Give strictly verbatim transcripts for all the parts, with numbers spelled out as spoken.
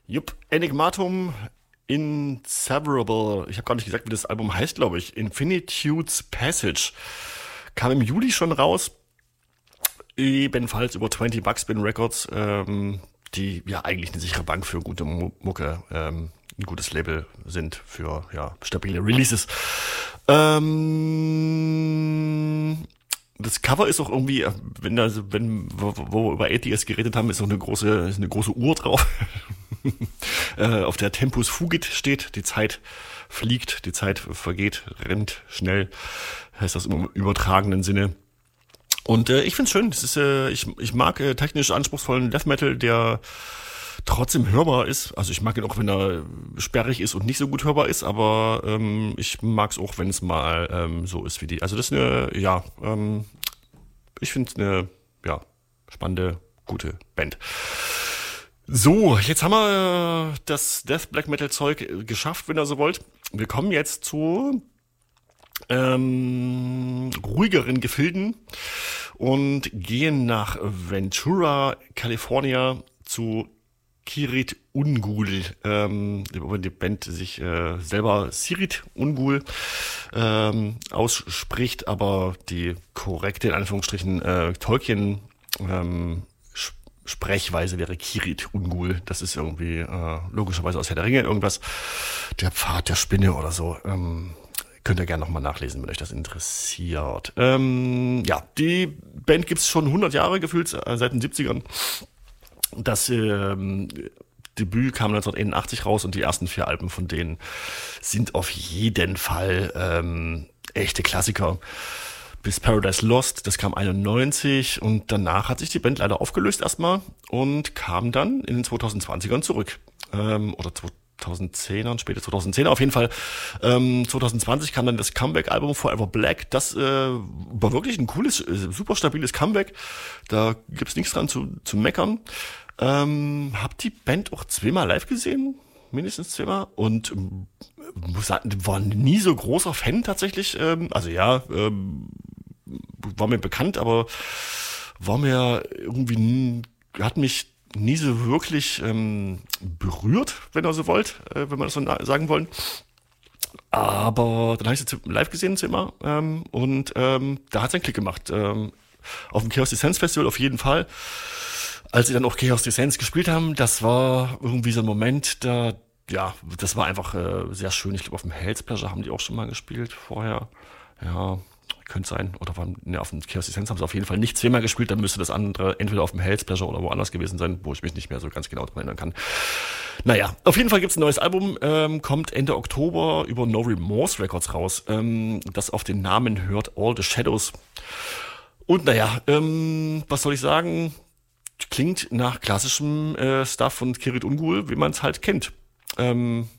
Jupp, Enigmatum Inseverable. Ich habe gar nicht gesagt, wie das Album heißt, glaube ich. Infinitude's Passage. Kam im Juli schon raus. Ebenfalls über zwanzig Buckspin Records, ähm, die ja eigentlich eine sichere Bank für gute Mu- Mucke, ähm, ein gutes Label sind für ja stabile Releases. Ähm, Das Cover ist auch irgendwie, äh, wenn also wenn wo, wo wir über A T S geredet haben, ist auch eine große ist eine große Uhr drauf, äh, auf der Tempus Fugit steht. Die Zeit fliegt, die Zeit vergeht, rennt schnell, heißt das im übertragenen Sinne. Und äh, ich find's schön. Das ist, äh, ich ich mag äh, technisch anspruchsvollen Death Metal, der trotzdem hörbar ist. Also ich mag ihn auch, wenn er sperrig ist und nicht so gut hörbar ist, aber ähm, ich mag's auch, wenn es mal ähm, so ist wie die. Also das ist eine, ja, ähm, ich finde es eine, ja, spannende, gute Band. So, jetzt haben wir äh, das Death Black Metal Zeug äh, geschafft, wenn ihr so wollt. Wir kommen jetzt zu ähm, ruhigeren Gefilden und gehen nach Ventura, California zu Kirit Ungul, ähm, wo die Band sich äh, selber Sirit Ungul ähm, ausspricht, aber die korrekte, in Anführungsstrichen, äh, Tolkien ähm, Sch- Sprechweise wäre Kirit Ungul. Das ist irgendwie äh, logischerweise aus Herr der Ringe irgendwas. Der Pfad der Spinne oder so. Ähm, könnt ihr gerne nochmal nachlesen, wenn euch das interessiert. Ähm, ja, die Band gibt's schon hundert Jahre gefühlt, äh, seit den siebzigern. Das ähm, Debüt kam neunzehnhunderteinundachtzig raus und die ersten vier Alben von denen sind auf jeden Fall ähm, echte Klassiker. Bis Paradise Lost, das kam einundneunzig und danach hat sich die Band leider aufgelöst erstmal und kam dann in den zweitausendzwanzigern zurück. Ähm, oder zweitausendzehnern, später zweitausendzehner auf jeden Fall. Ähm, zweitausendzwanzig kam dann das Comeback-Album Forever Black. Das äh, war wirklich ein cooles, äh, super stabiles Comeback. Da gibt's nichts dran zu, zu meckern. Ähm, hab die Band auch zweimal live gesehen, mindestens zweimal, und ähm, muss sagen, war nie so großer Fan tatsächlich. Ähm, also ja, ähm, war mir bekannt, aber war mir irgendwie, nie, hat mich nie so wirklich ähm, berührt, wenn ihr so wollt, äh, wenn wir das so na- sagen wollen. Aber dann habe ich sie live gesehen zweimal ähm, und ähm, da hat es einen Klick gemacht. Ähm, auf dem Chaos Descents Festival auf jeden Fall. Als sie dann auch Chaos Descents gespielt haben, das war irgendwie so ein Moment, da, ja, das war einfach äh, sehr schön. Ich glaube, auf dem Hell's Pleasure haben die auch schon mal gespielt vorher. Ja, könnte sein. Oder waren, ne, auf dem Chaos Descents haben sie auf jeden Fall nicht zweimal gespielt, dann müsste das andere entweder auf dem Hell's Pleasure oder woanders gewesen sein, wo ich mich nicht mehr so ganz genau dran erinnern kann. Naja, auf jeden Fall gibt's ein neues Album, ähm, kommt Ende Oktober über No Remorse Records raus, ähm, das auf den Namen hört All the Shadows. Und naja, ähm, was soll ich sagen? Klingt nach klassischem äh, Stuff von Kirit Ungul, wie man es halt kennt. Ähm,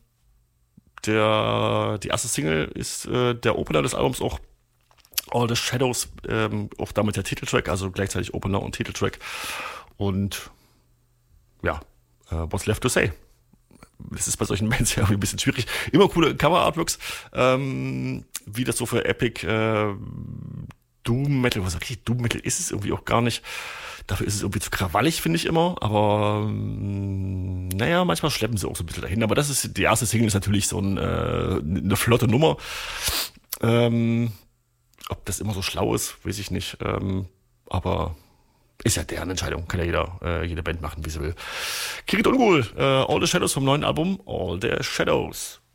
der, die erste Single ist äh, der Opener des Albums auch All the Shadows, ähm, auch damit der Titeltrack, also gleichzeitig Opener und Titeltrack. Und ja, äh, what's left to say? Das ist bei solchen Bands ja ein bisschen schwierig. Immer coole Cover-Artworks, ähm, wie das so für Epic äh, Doom Metal, was wirklich Doom Metal ist es irgendwie auch gar nicht. Dafür ist es irgendwie zu krawallig, finde ich immer. Aber ähm, naja, manchmal schleppen sie auch so ein bisschen dahin. Aber das ist die erste Single ist natürlich so ein, äh, eine flotte Nummer. Ähm, ob das immer so schlau ist, weiß ich nicht. Ähm, aber ist ja deren Entscheidung. Kann ja jeder, äh, jede Band machen, wie sie will. Kirit Ungul, äh, All the Shadows vom neuen Album All the Shadows.